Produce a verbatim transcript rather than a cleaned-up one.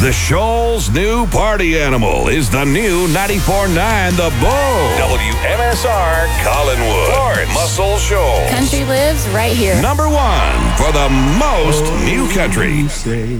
The Shoal's new party animal is the new ninety-four point nine The Bull. W M S R Collinwood, Florence, Muscle Shoals. Country lives right here. Number one for the most new country.